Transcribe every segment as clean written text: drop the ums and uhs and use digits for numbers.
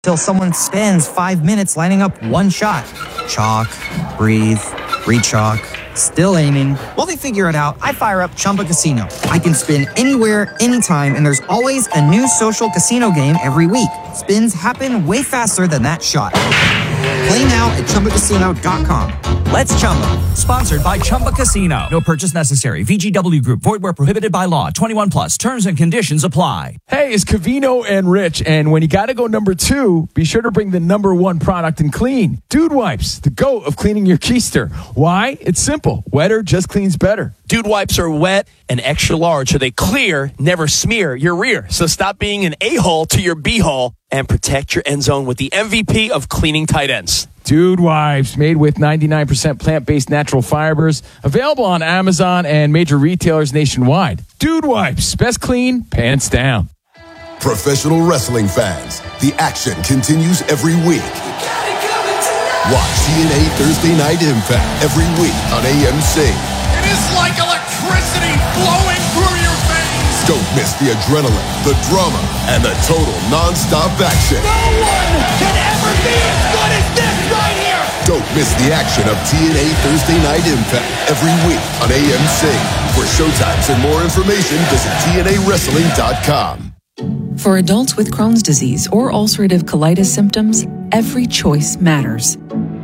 till someone spends 5 minutes lining up one shot. Chalk, breathe, re-chalk, still aiming. While they figure it out, I fire up Chumba Casino. I can spin anywhere, anytime, and there's always a new social casino game every week. Spins happen way faster than that shot. Play now at ChumbaCasino.com. Let's Chumba. Sponsored by Chumba Casino. No purchase necessary. VGW Group. Void where prohibited by law. 21 plus. Terms and conditions apply. Hey, it's Covino and Rich, and when you got to go number 2, be sure to bring the number 1 product in clean. Dude Wipes, the GOAT of cleaning your keister. Why? It's simple. Wetter just cleans better. Dude Wipes are wet and extra large, so they clear, never smear your rear. So stop being an a-hole to your b-hole and protect your end zone with the MVP of cleaning tight ends. Dude Wipes, made with 99% plant-based natural fibers. Available on Amazon and major retailers nationwide. Dude Wipes, best clean, pants down. Professional wrestling fans, the action continues every week. Watch TNA Thursday Night Impact every week on AMC. It is like electricity flowing through your veins. Don't miss the adrenaline, the drama, and the total non-stop action. No one can ever be as good as this right here. Don't miss the action of TNA Thursday Night Impact every week on AMC. For showtimes and more information, visit TNAWrestling.com. For adults with Crohn's disease or ulcerative colitis symptoms, every choice matters.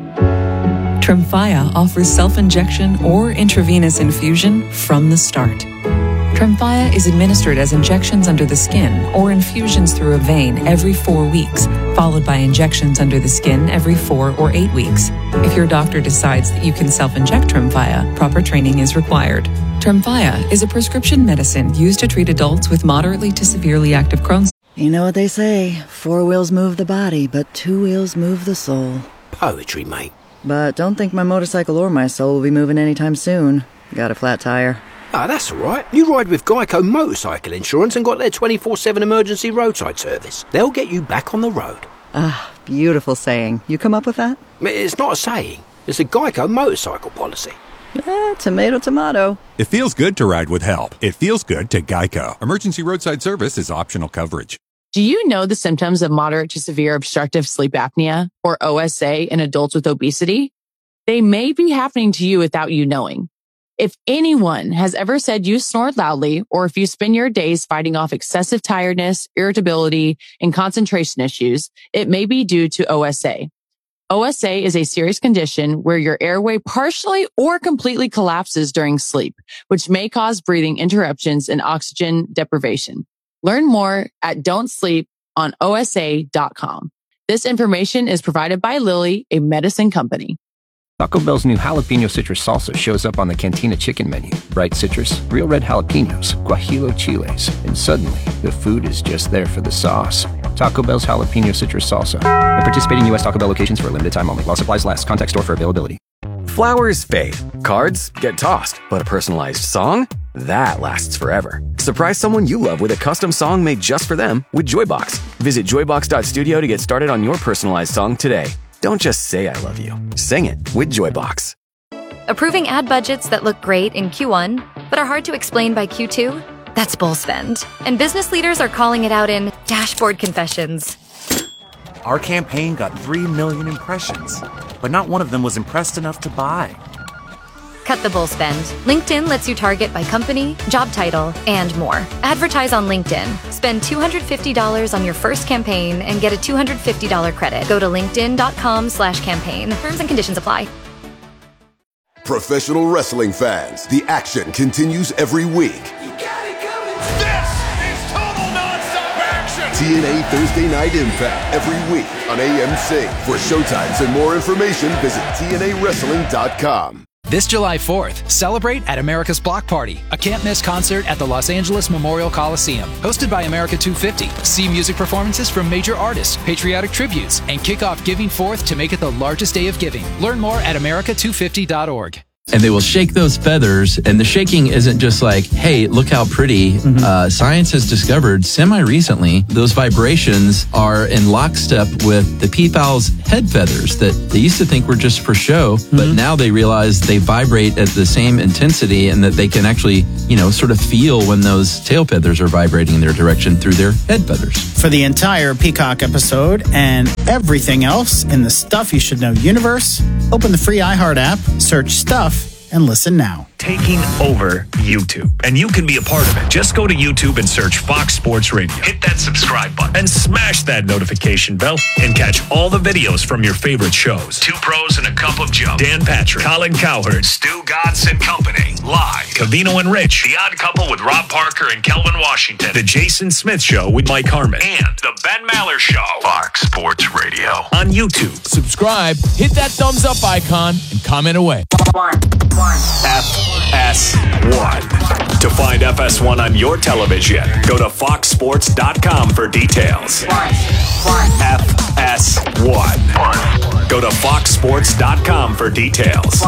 Tremfya offers self-injection or intravenous infusion from the start. Tremfya is administered as injections under the skin or infusions through a vein every 4 weeks, followed by injections under the skin every 4 or 8 weeks. If your doctor decides that you can self-inject Tremfya, proper training is required. Tremfya is a prescription medicine used to treat adults with moderately to severely active Crohn's. You know what they say, 4 wheels move the body, but 2 wheels move the soul. Poetry, mate. But don't think my motorcycle or my soul will be moving anytime soon. Got a flat tire. Ah, that's all right. You ride with Geico Motorcycle Insurance and got their 24/7 emergency roadside service. They'll get you back on the road. Ah, beautiful saying. You come up with that? It's not a saying. It's a Geico motorcycle policy. Tomato, tomato. It feels good to ride with help. It feels good to Geico. Emergency roadside service is optional coverage. Do you know the symptoms of moderate to severe obstructive sleep apnea, or OSA, in adults with obesity? They may be happening to you without you knowing. If anyone has ever said you snore loudly, or if you spend your days fighting off excessive tiredness, irritability, and concentration issues, it may be due to OSA. OSA is a serious condition where your airway partially or completely collapses during sleep, which may cause breathing interruptions and oxygen deprivation. Learn more at don'tsleeponosa.com. This information is provided by Lilly, a medicine company. Taco Bell's new jalapeno citrus salsa shows up on the Cantina chicken menu. Bright citrus, real red jalapenos, guajillo chiles, and suddenly the food is just there for the sauce. Taco Bell's jalapeno citrus salsa. At participating U.S. Taco Bell locations for a limited time only. While supplies last. Contact store for availability. Flowers fade. Cards get tossed. But a personalized song? That lasts forever. Surprise someone you love with a custom song made just for them with Joybox. Visit joybox.studio to get started on your personalized song today. Don't just say I love you. Sing it with Joybox. Approving ad budgets that look great in Q1, but are hard to explain by Q2? That's bull spend. And business leaders are calling it out in dashboard confessions. Our campaign got 3 million impressions, but not one of them was impressed enough to buy. Cut the bull spend. LinkedIn lets you target by company, job title, and more. Advertise on LinkedIn. Spend $250 on your first campaign and get a $250 credit. Go to linkedin.com/campaign. Terms and conditions apply. Professional wrestling fans, the action continues every week. This is total non-stop action. TNA Thursday Night Impact every week on AMC. For showtimes and more information, visit TNAWrestling.com. This July 4th, celebrate at America's Block Party, a can't-miss concert at the Los Angeles Memorial Coliseum. Hosted by America 250, see music performances from major artists, patriotic tributes, and kick off Giving Forth to make it the largest day of giving. Learn more at America250.org. And they will shake those feathers, and the shaking isn't just like, hey, look how pretty. Science has discovered semi-recently those vibrations are in lockstep with the peafowl's head feathers that they used to think were just for show, but now they realize they vibrate at the same intensity and that they can actually, sort of feel when those tail feathers are vibrating in their direction through their head feathers. For the entire Peacock episode and everything else in the Stuff You Should Know universe, open the free iHeart app, search Stuff, and listen now. Taking over YouTube. And you can be a part of it. Just go to YouTube and search Fox Sports Radio. Hit that subscribe button and smash that notification bell and catch all the videos from your favorite shows. Two Pros and a Cup of Joe. Dan Patrick, Colin Cowherd, Stu Gatz and Company. Live. Covino and Rich. The Odd Couple with Rob Parker and Kelvin Washington. The Jason Smith Show with Mike Harmon. And The Ben Maller Show. Fox Sports Radio. On YouTube. Subscribe, hit that thumbs up icon, and comment away. FS1. To find FS1 on your television, go to foxsports.com for details. FS1. Go to foxsports.com for details.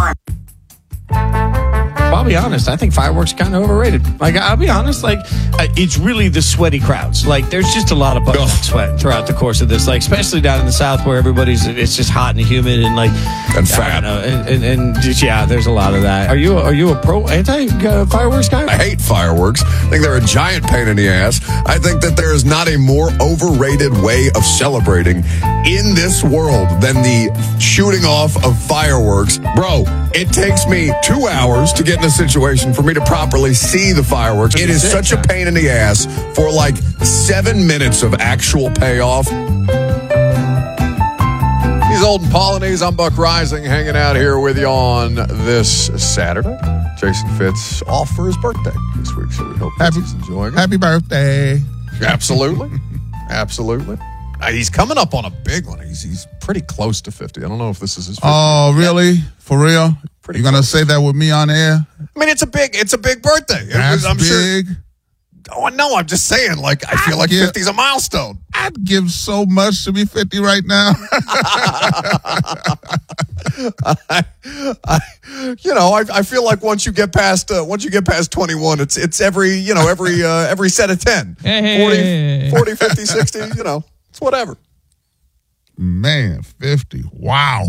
I'll be honest, I think fireworks kind of overrated. I'll be honest, it's really the sweaty crowds. There's just a lot of butt sweat throughout the course of this, especially down in the South where it's just hot and humid and fat. There's a lot of that. Are you a pro anti-fireworks guy? I hate fireworks. I think they're a giant pain in the ass. I think that there is not a more overrated way of celebrating in this world than the shooting off of fireworks. Bro, it takes me 2 hours to get in a situation for me to properly see the fireworks. It is such a pain in the ass for 7 minutes of actual payoff. He's Olden Polynice. I'm Buck Rising, hanging out here with you on this Saturday. Jason Fitz off for his birthday this week, so we hope he's enjoying it. Happy birthday. Absolutely. Absolutely. He's coming up on a big one. He's pretty close to 50. I don't know if this is his 50th. Oh, really? For real? You're going to say that with me on air? I mean, it's a big birthday. That's I'm big. Sure. Oh, no, I'm just saying, I feel like 50 is a milestone. I'd give so much to be 50 right now. I feel like once you get past 21, it's every set of 10. 40, 50, 60, it's whatever. Man, 50. Wow.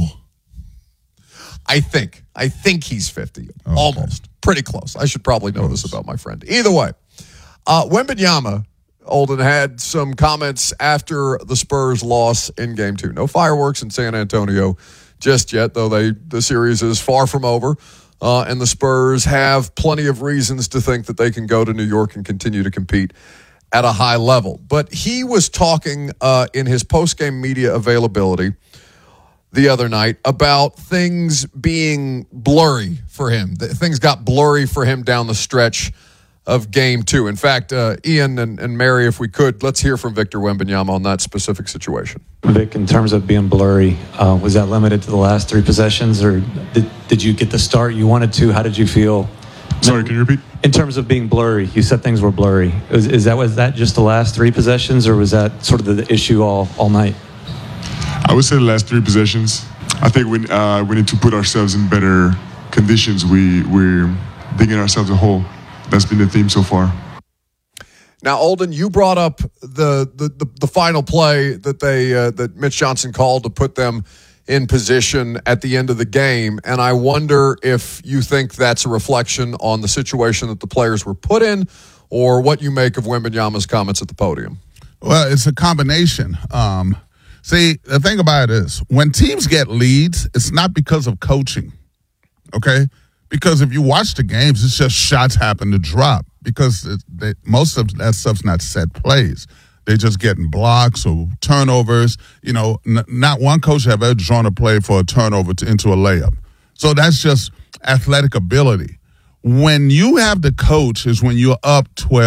I think he's 50. Okay. Almost. Pretty close. I should probably know this about my friend. Either way, Wembanyama, Olden, had some comments after the Spurs loss in Game 2. No fireworks in San Antonio just yet, though the series is far from over. And the Spurs have plenty of reasons to think that they can go to New York and continue to compete at a high level. But he was talking in his post-game media availability the other night about things being blurry for him. Things got blurry for him down the stretch of Game 2. In fact, Ian and Mary, if we could, let's hear from Victor Wembanyama on that specific situation. Vic, in terms of being blurry, was that limited to the last 3 possessions, or did you get the start you wanted to? How did you feel? Sorry, can you repeat? In terms of being blurry, you said things were blurry. Was that just the last 3 possessions, or was that sort of the issue all night? I would say the last 3 possessions. I think we need to put ourselves in better conditions. We're digging ourselves a hole. That's been the theme so far. Now, Olden, you brought up the final play that Mitch Johnson called to put them in position at the end of the game, and I wonder if you think that's a reflection on the situation that the players were put in, or what you make of Wembanyama's comments at the podium. Well, it's a combination. See, the thing about it is, when teams get leads, it's not because of coaching, okay? Because if you watch the games, it's just shots happen to drop because most of that stuff's not set plays. They're just getting blocks or turnovers. Not one coach have ever drawn a play for a turnover into a layup. So that's just athletic ability. When you have the coach is when you're up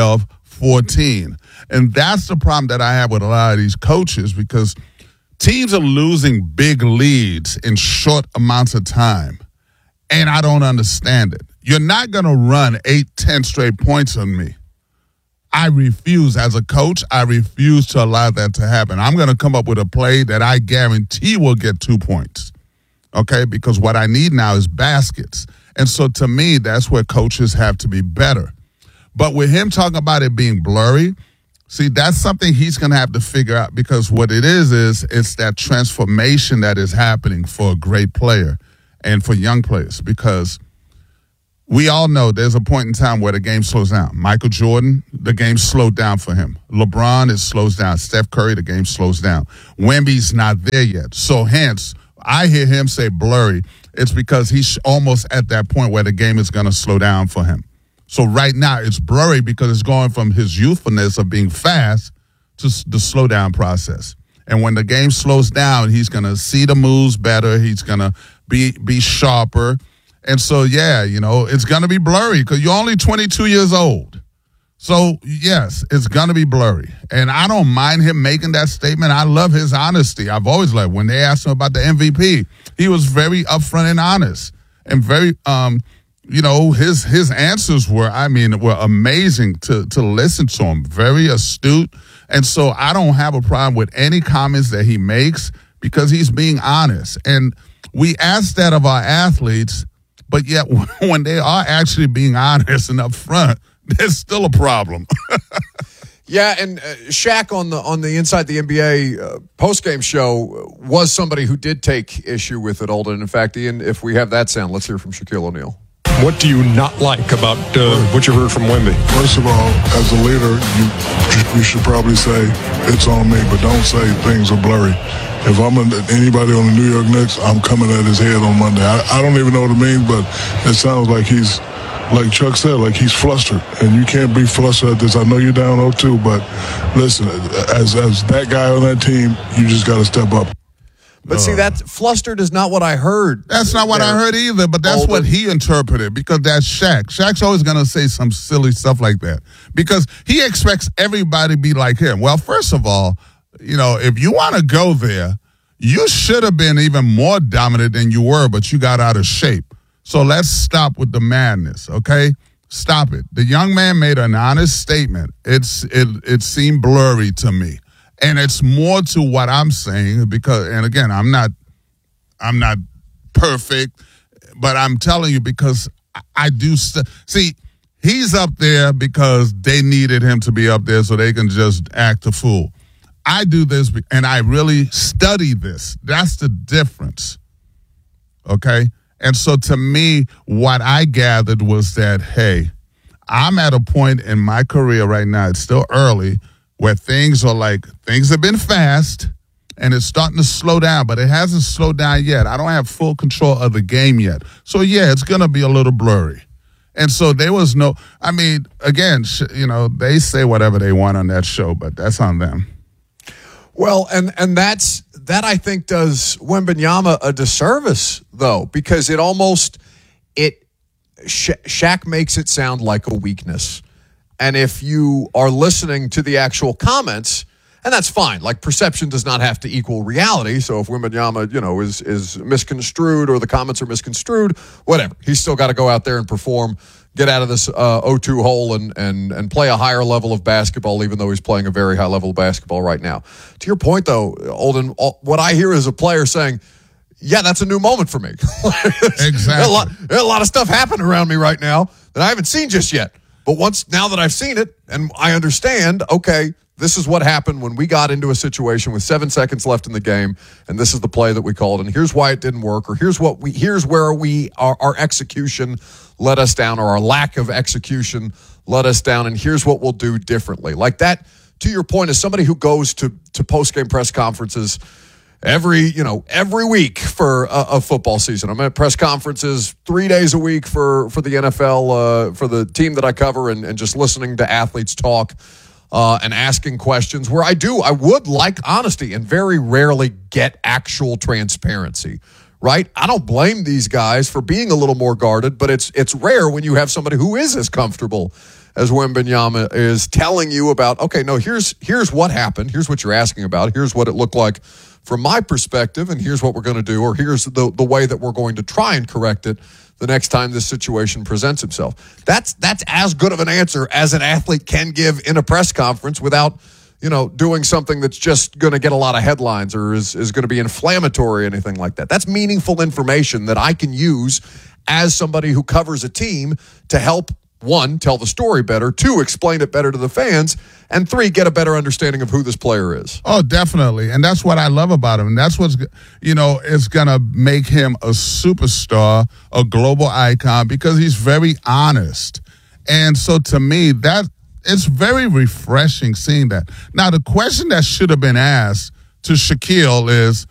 12-14. And that's the problem that I have with a lot of these coaches, because teams are losing big leads in short amounts of time. And I don't understand it. You're not going to run 8-10 straight points on me. I refuse. As a coach, I refuse to allow that to happen. I'm going to come up with a play that I guarantee will get 2 points, okay? Because what I need now is baskets. And so to me, that's where coaches have to be better. But with him talking about it being blurry, see, that's something he's going to have to figure out, because what it is it's that transformation that is happening for a great player and for young players, because we all know there's a point in time where the game slows down. Michael Jordan, the game slowed down for him. LeBron, it slows down. Steph Curry, the game slows down. Wemby's not there yet. So hence, I hear him say blurry. It's because he's almost at that point where the game is going to slow down for him. So right now it's blurry because it's going from his youthfulness of being fast to the slow down process. And when the game slows down, he's going to see the moves better. He's going to be sharper. And so, yeah, it's going to be blurry because you're only 22 years old. So, yes, it's going to be blurry. And I don't mind him making that statement. I love his honesty. I've always loved when they asked him about the MVP, he was very upfront and honest and very, his answers were amazing to listen to him, very astute. And so I don't have a problem with any comments that he makes because he's being honest. And we ask that of our athletes, but yet when they are actually being honest and upfront, there's still a problem. Yeah, and Shaq on the Inside the NBA post-game show was somebody who did take issue with it, Olden. In fact, Ian, if we have that sound, let's hear from Shaquille O'Neal. What do you not like about what you heard from Wemby? First of all, as a leader, you should probably say, it's on me, but don't say things are blurry. If I'm anybody on the New York Knicks, I'm coming at his head on Monday. I don't even know what it means, but it sounds like he's, like Chuck said, like he's flustered. And you can't be flustered at this. I know you're down 0-2, but listen, as that guy on that team, you just got to step up. But see, that flustered is not what I heard. That's not what I heard either, but that's what he interpreted because that's Shaq. Shaq's always going to say some silly stuff like that because he expects everybody to be like him. Well, first of all, if you want to go there, you should have been even more dominant than you were, but you got out of shape. So let's stop with the madness, okay? Stop it. The young man made an honest statement. It seemed blurry to me. And it's more to what I'm saying because, and again, I'm not perfect, but I'm telling you because I do see he's up there because they needed him to be up there so they can just act a fool. I do this and I really study this. That's the difference. Okay? And so to me, what I gathered was that, hey, I'm at a point in my career right now, it's still early, where things have been fast and it's starting to slow down, but it hasn't slowed down yet. I don't have full control of the game yet. So, yeah, it's going to be a little blurry. And so there was again, they say whatever they want on that show, but that's on them. Well, and that I think does Wembanyama a disservice, though, because Shaq makes it sound like a weakness. And if you are listening to the actual comments, and that's fine, like perception does not have to equal reality. So if Wembanyama, is misconstrued or the comments are misconstrued, whatever, he's still got to go out there and perform, get out of this 0-2 hole and play a higher level of basketball, even though he's playing a very high level of basketball right now. To your point, though, Olden, what I hear is a player saying, yeah, that's a new moment for me. Exactly. There's a lot of stuff happening around me right now that I haven't seen just yet. But now that I've seen it and I understand, okay, this is what happened when we got into a situation with 7 seconds left in the game, and this is the play that we called, and here's why it didn't work, or here's where our execution let us down, or our lack of execution let us down, and here's what we'll do differently. Like that, to your point, as somebody who goes to post-game press conferences every week for a football season. I'm at press conferences 3 days a week for the NFL, for the team that I cover, and just listening to athletes talk and asking questions where I would like honesty and very rarely get actual transparency, right? I don't blame these guys for being a little more guarded, but it's rare when you have somebody who is as comfortable as Wembanyama is telling you about, okay, no, here's what happened. Here's what you're asking about. Here's what it looked like from my perspective, and here's what we're going to do, or here's the way that we're going to try and correct it the next time this situation presents itself. That's as good of an answer as an athlete can give in a press conference without, doing something that's just going to get a lot of headlines or is going to be inflammatory or anything like that. That's meaningful information that I can use as somebody who covers a team to help, 1, tell the story better, 2, explain it better to the fans, and 3, get a better understanding of who this player is. Oh, definitely. And that's what I love about him. And that's what's, is going to make him a superstar, a global icon, because he's very honest. And so to me, that it's very refreshing seeing that. Now, the question that should have been asked to Shaquille is,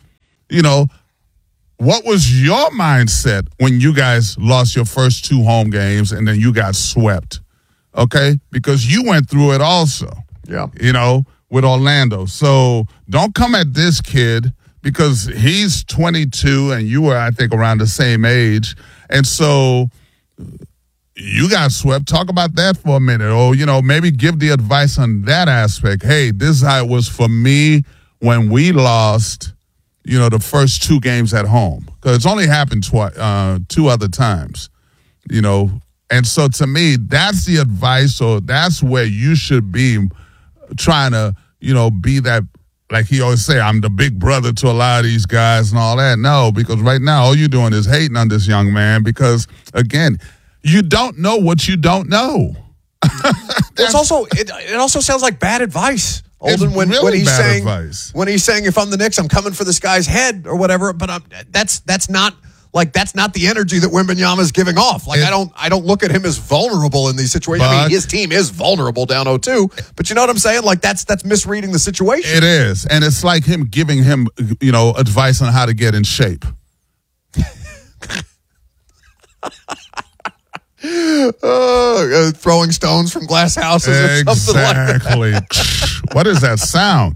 what was your mindset when you guys lost your first 2 home games and then you got swept? Okay? Because you went through it also. Yeah. With Orlando. So don't come at this kid because he's 22 and you were, I think, around the same age. And so you got swept. Talk about that for a minute. Or, maybe give the advice on that aspect. Hey, this is how it was for me when we lost the first 2 games at home, because it's only happened 2 other times, and so to me, that's the advice, or that's where you should be trying to, be that, like he always say, I'm the big brother to a lot of these guys and all that. No, because right now, all you're doing is hating on this young man because, again, you don't know what you don't know. It also sounds like bad advice. Olden, when he's saying if I'm the Knicks, I'm coming for this guy's head or whatever, but that's not the energy that Wembanyama is giving off. I don't look at him as vulnerable in these situations. I mean, his team is vulnerable down 0-2, but you know what I'm saying? That's misreading the situation. It is, and it's like him giving him advice on how to get in shape. Throwing stones from glass houses or something like that. What is that sound?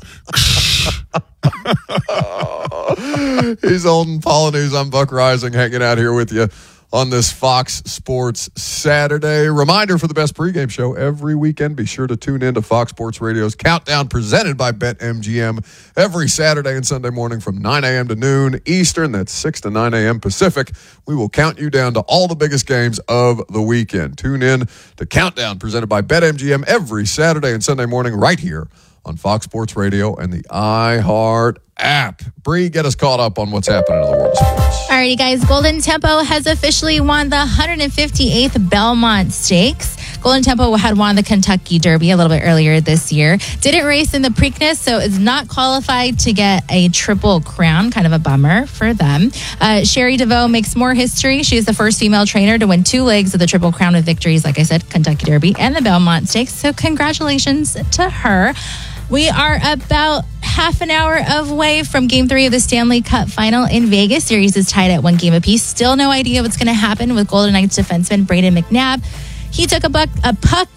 He's Olden Polynice. I'm Buck Rising, hanging out here with you on this Fox Sports Saturday. Reminder for the best pregame show every weekend. Be sure to tune in to Fox Sports Radio's Countdown presented by BetMGM every Saturday and Sunday morning from 9 a.m. to noon Eastern. That's 6 to 9 a.m. Pacific. We will count you down to all the biggest games of the weekend. Tune in to Countdown presented by BetMGM every Saturday and Sunday morning right here on Fox Sports Radio and the iHeart app. Bree, get us caught up on what's happening in the world of sports. Alrighty, guys. Golden Tempo has officially won the 158th Belmont Stakes. Golden Tempo had won the Kentucky Derby a little bit earlier this year. Didn't race in the Preakness, so is not qualified to get a Triple Crown. Kind of a bummer for them. Sherry DeVoe makes more history. She is the first female trainer to win 2 legs of the Triple Crown with victories, like I said, Kentucky Derby and the Belmont Stakes. So congratulations to her. We are about half an hour away from Game 3 of the Stanley Cup Final in Vegas. Series is tied at 1 game apiece. Still no idea what's going to happen with Golden Knights defenseman Brayden McNabb. He took He took a puck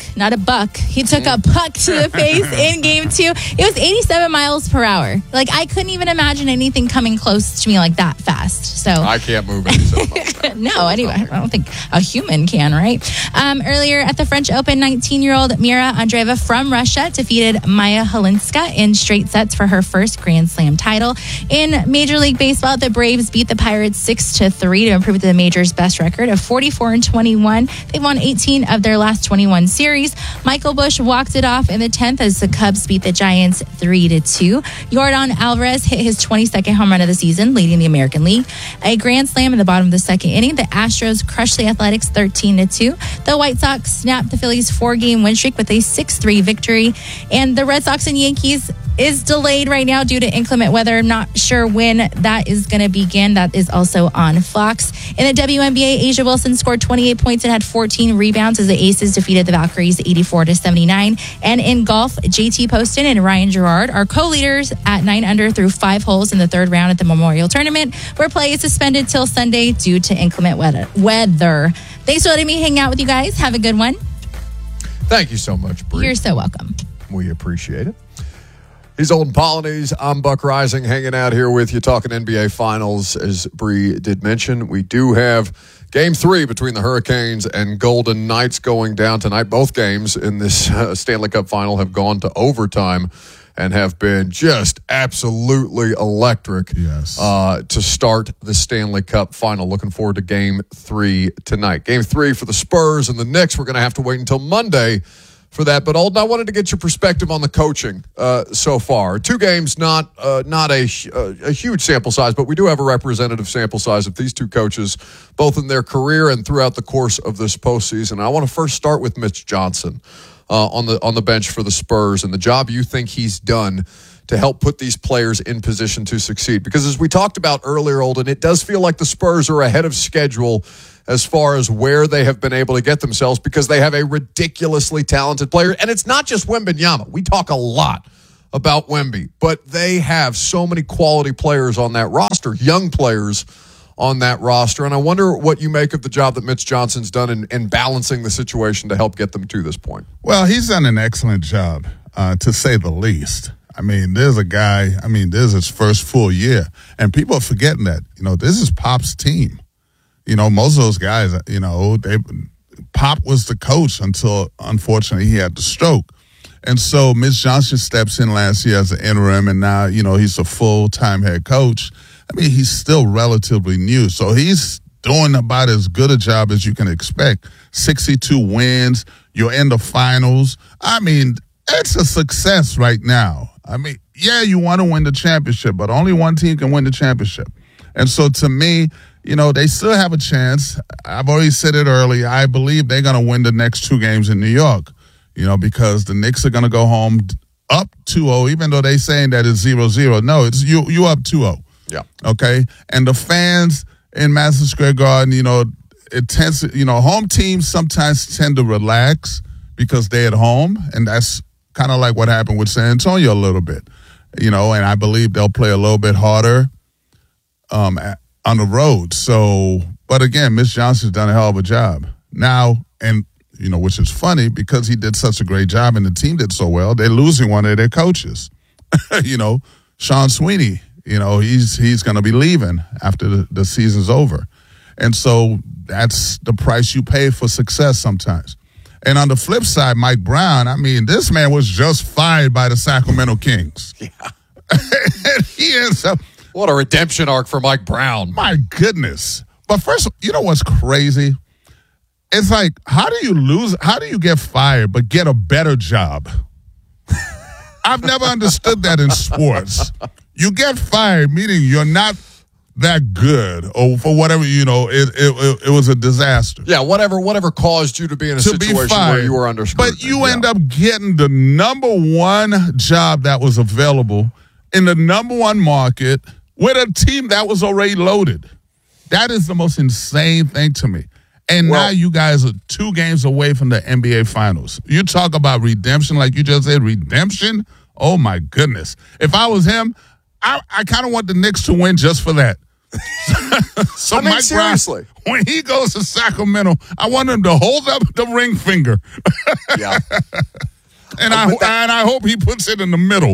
to the face in Game 2. It was 87 miles per hour. I couldn't even imagine anything coming close to me like that fast. So I can't move 87 miles per hour. No, anyway, I don't think a human can, right? Earlier at the French Open, 19-year-old Mira Andreeva from Russia defeated Maya Halinska in straight sets for her first Grand Slam title. In Major League Baseball, the Braves beat the Pirates 6-3 to improve the major's best record of 44-21. They won 18 of their last 21 series. Michael Busch walked it off in the 10th as the Cubs beat the Giants 3-2. Yordan Alvarez hit his 22nd home run of the season, leading the American League. A grand slam in the bottom of the second inning. The Astros crushed the Athletics 13-2. The White Sox snapped the Phillies' 4-game win streak with a 6-3 victory. And the Red Sox and Yankees is delayed right now due to inclement weather. I'm not sure when that is going to begin. That is also on Fox. In the WNBA, A'ja Wilson scored 28 points and had 14 rebounds as the Aces defeated the Valkyries 84-79. And in golf, JT Poston and Ryan Gerard are co-leaders at 9 under through 5 holes in the third round at the Memorial Tournament, where play is suspended till Sunday due to inclement weather. Thanks for letting me hang out with you guys. Have a good one. Thank you so much, Bree. You're so welcome. We appreciate it. He's Olden Polynice. I'm Buck Rising, hanging out here with you, talking NBA Finals. As Bree did mention, we do have Game 3 between the Hurricanes and Golden Knights going down tonight. Both games in this Stanley Cup Final have gone to overtime and have been just absolutely electric to start the Stanley Cup Final. Looking forward to Game 3 tonight. Game 3 for the Spurs and the Knicks. We're going to have to wait until Monday for that. But Alden, I wanted to get your perspective on the coaching so far. 2 games, not a huge sample size, but we do have a representative sample size of these 2 coaches, both in their career and throughout the course of this postseason. I want to first start with Mitch Johnson on the bench for the Spurs and the job you think he's done to help put these players in position to succeed. Because as we talked about earlier, Alden, it does feel like the Spurs are ahead of schedule as far as where they have been able to get themselves because they have a ridiculously talented player. And it's not just Wembanyama. We talk a lot about Wemby, but they have so many quality players on that roster, young players on that roster. And I wonder what you make of the job that Mitch Johnson's done in balancing the situation to help get them to this point. Well, he's done an excellent job, to say the least. I mean, there's a guy, this is his first full year, and people are forgetting that. This is Pop's team. Most of those guys, Pop was the coach until, unfortunately, he had the stroke. And so Mitch Johnson steps in last year as an interim, and now, he's a full-time head coach. He's still relatively new, so he's doing about as good a job as you can expect. 62 wins, you're in the finals. It's a success right now. You want to win the championship, but only one team can win the championship. And so to me, they still have a chance. I've already said it earlier. I believe they're going to win the next 2 games in New York, because the Knicks are going to go home up 2-0, even though they're saying that it's 0-0. No, it's you up 2-0. Yeah. Okay. And the fans in Madison Square Garden, it tends to, home teams sometimes tend to relax because they're at home, and that's kind of like what happened with San Antonio a little bit, and I believe they'll play a little bit harder on the road. So, but again, Mitch Johnson's done a hell of a job now, and which is funny because he did such a great job and the team did so well. They're losing one of their coaches, Sean Sweeney. He's going to be leaving after the season's over, and so that's the price you pay for success sometimes. And on the flip side, Mike Brown, this man was just fired by the Sacramento Kings. Yeah. He ends up. What a redemption arc for Mike Brown. My goodness. But first, what's crazy? It's like, how do you get fired but get a better job? I've never understood that in sports. You get fired, meaning you're not that good, or for whatever, it was a disaster. Yeah, whatever caused you to be in a situation where you were under scrutiny. But you end up getting the number 1 job that was available in the number 1 market with a team that was already loaded. That is the most insane thing to me. And now you guys are 2 games away from the NBA Finals. You talk about redemption, like you just said, redemption? Oh, my goodness. If I was him, I kind of want the Knicks to win just for that. So Mike seriously, Brown, when he goes to Sacramento, I want him to hold up the ring finger. Yeah. And I hope he puts it in the middle.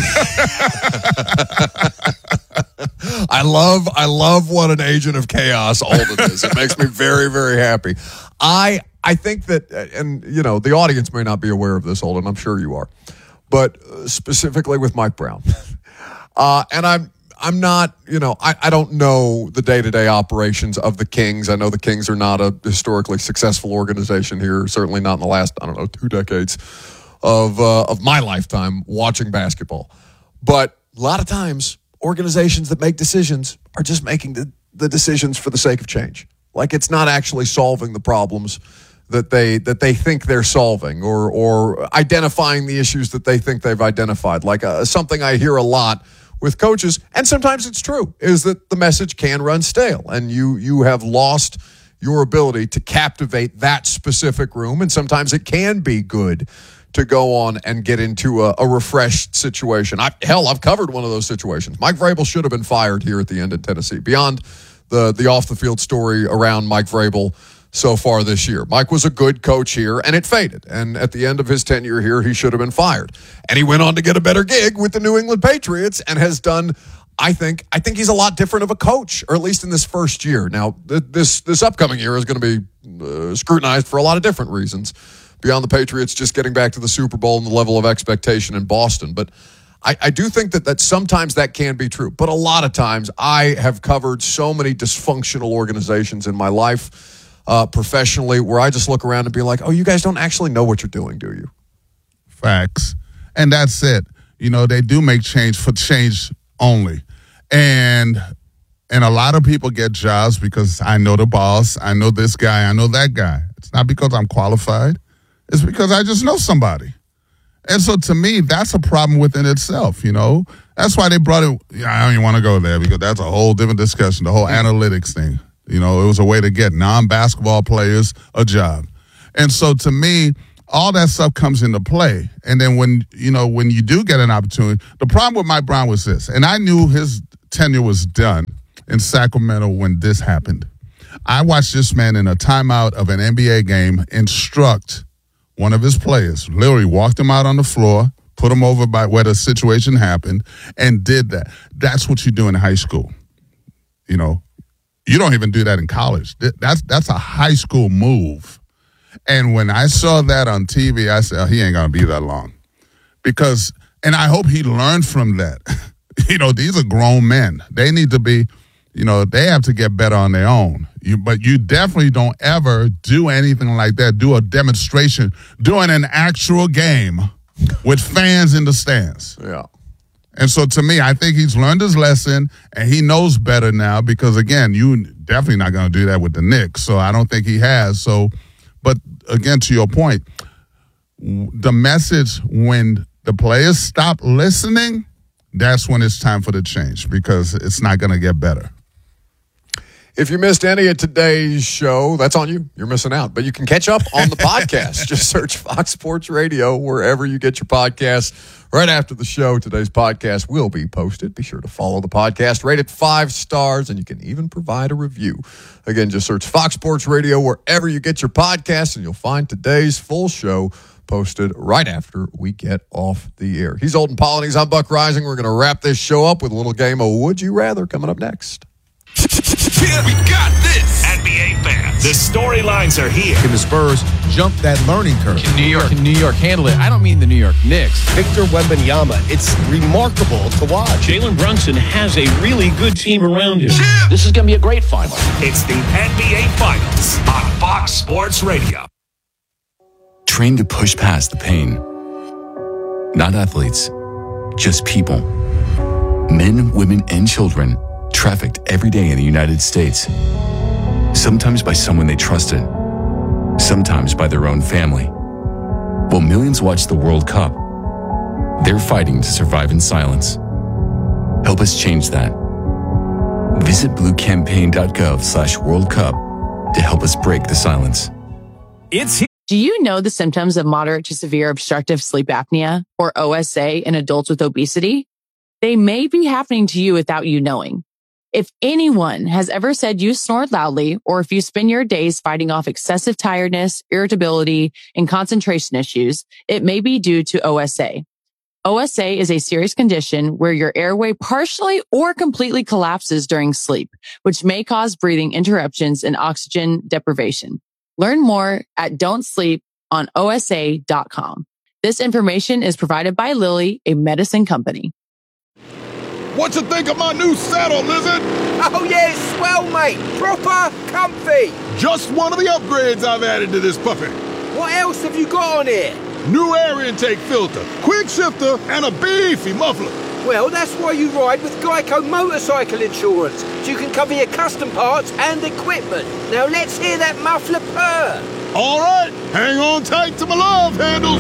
I love what an agent of chaos Alden is. It makes me very, very happy. I think that, and the audience may not be aware of this, Alden. I'm sure you are, but specifically with Mike Brown, and I'm not, I don't know the day-to-day operations of the Kings. I know the Kings are not a historically successful organization here, certainly not in the last, 2 decades of my lifetime watching basketball. But a lot of times, organizations that make decisions are just making the decisions for the sake of change. Like, it's not actually solving the problems that they think they're solving, or identifying the issues that they think they've identified. Like something I hear a lot with coaches, and sometimes it's true, is that the message can run stale, and you have lost your ability to captivate that specific room, and sometimes it can be good to go on and get into a refreshed situation. I've covered one of those situations. Mike Vrabel should have been fired here at the end in Tennessee. Beyond the off-the-field story around Mike Vrabel so far this year. Mike was a good coach here, and it faded. And at the end of his tenure here, he should have been fired. And he went on to get a better gig with the New England Patriots and has done, I think he's a lot different of a coach, or at least in this first year. Now, this upcoming year is going to be scrutinized for a lot of different reasons, beyond the Patriots just getting back to the Super Bowl and the level of expectation in Boston. But I do think that sometimes that can be true. But a lot of times I have covered so many dysfunctional organizations in my life, professionally, where I just look around and be like, oh, you guys don't actually know what you're doing, do you? Facts. And that's it. You know, they do make change for change only. And a lot of people get jobs because I know the boss, I know this guy, I know that guy. It's not because I'm qualified. It's because I just know somebody. And so to me, that's a problem within itself, you know. That's why they brought it. I don't even want to go there because that's a whole different discussion, the whole analytics thing. You know, it was a way to get non-basketball players a job. And so to me, all that stuff comes into play. And then when you do get an opportunity, the problem with Mike Brown was this, and I knew his tenure was done in Sacramento when this happened. I watched this man in a timeout of an NBA game instruct one of his players, literally walked him out on the floor, put him over by where the situation happened, and did that. That's what you do in high school. You know, you don't even do that in college. That's a high school move. And when I saw that on TV, I said, he ain't going to be that long. And I hope he learned from that. You know, these are grown men. They need to be, you know, they have to get better on their own. But you definitely don't ever do anything like that, do a demonstration, doing an actual game with fans in the stands. Yeah. And so to me, I think he's learned his lesson and he knows better now because, again, you definitely not going to do that with the Knicks. So I don't think he has. So, but again, to your point, the message when the players stop listening, that's when it's time for the change because it's not going to get better. If you missed any of today's show, that's on you. You're missing out. But you can catch up on the podcast. Just search Fox Sports Radio wherever you get your podcasts. Right after the show, today's podcast will be posted. Be sure to follow the podcast. Rate it 5 stars, and you can even provide a review. Again, just search Fox Sports Radio wherever you get your podcasts, and you'll find today's full show posted right after we get off the air. He's Olden Polynice. I'm Buck Rising. We're going to wrap this show up with a little game of Would You Rather coming up next. Yeah, we got this. NBA fans, the storylines are here. Can the Spurs jump that learning curve? Can New York handle it? I don't mean the New York Knicks. Victor Wembanyama, it's remarkable to watch. Jalen Brunson has a really good team around him. This is going to be a great final. It's the NBA Finals on Fox Sports Radio. Trained to push past the pain. Not athletes, just people. Men, women, and children trafficked every day in the United States. Sometimes by someone they trusted, sometimes by their own family. While millions watch the World Cup, they're fighting to survive in silence. Help us change that. Visit bluecampaign.gov/World Cup to help us break the silence. Do you know the symptoms of moderate to severe obstructive sleep apnea, or OSA, in adults with obesity? They may be happening to you without you knowing. If anyone has ever said you snored loudly, or if you spend your days fighting off excessive tiredness, irritability, and concentration issues, it may be due to OSA. OSA is a serious condition where your airway partially or completely collapses during sleep, which may cause breathing interruptions and oxygen deprivation. Learn more at don'tsleeponosa.com. This information is provided by Lilly, a medicine company. What you think of my new saddle, Lizard? Oh yeah, it's swell, mate. Proper comfy. Just one of the upgrades I've added to this puppy. What else have you got on here? New air intake filter, quick shifter, and a beefy muffler. Well, that's why you ride with Geico Motorcycle Insurance, so you can cover your custom parts and equipment. Now let's hear that muffler purr. All right, hang on tight to my love handles.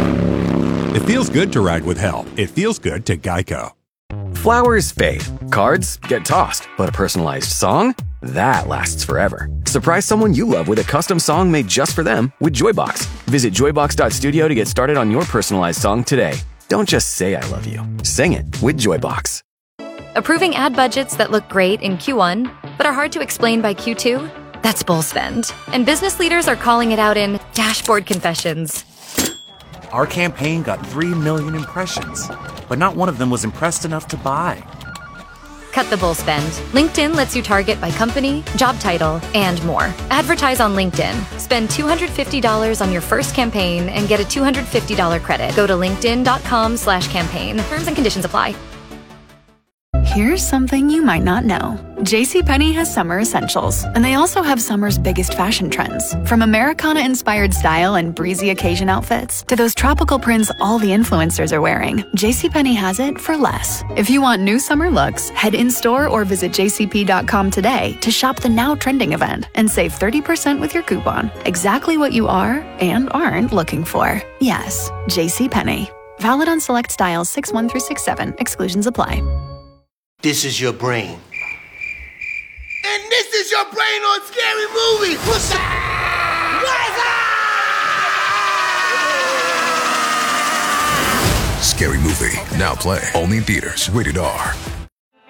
It feels good to ride with help. It feels good to Geico. Flowers fade, cards get tossed, but a personalized song? That lasts forever. Surprise someone you love with a custom song made just for them with Joybox. Visit joybox.studio to get started on your personalized song today. Don't just say I love you. Sing it with Joybox. Approving ad budgets that look great in Q1, but are hard to explain by Q2? That's bull spend. And business leaders are calling it out in dashboard confessions. Our campaign got 3 million impressions, but not one of them was impressed enough to buy. Cut the bull spend. LinkedIn lets you target by company, job title, and more. Advertise on LinkedIn. Spend $250 on your first campaign and get a $250 credit. Go to linkedin.com/campaign. Terms and conditions apply. Here's something you might not know. JCPenney has summer essentials, and they also have summer's biggest fashion trends. From Americana-inspired style and breezy occasion outfits to those tropical prints all the influencers are wearing, JCPenney has it for less. If you want new summer looks, head in-store or visit jcp.com today to shop the now trending event and save 30% with your coupon. Exactly what you are and aren't looking for. Yes, JCPenney. Valid on select styles 6-1 through 6-7. Exclusions apply. This is your brain. And this is your brain on Scary Movie. What's up? Scary Movie. Now play. Only in theaters. Rated R.